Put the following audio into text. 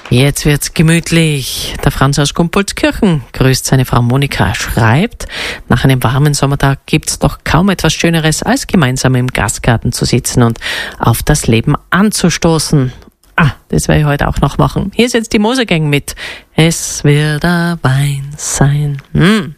Jetzt wird's gemütlich. Der Franz aus Gumpoldskirchen grüßt seine Frau Monika, schreibt, nach einem warmen Sommertag gibt's doch kaum etwas Schöneres, als gemeinsam im Gastgarten zu sitzen und auf das Leben anzustoßen. Das werde ich heute auch noch machen. Hier ist jetzt die Mosegang mit Es wird ein Wein sein.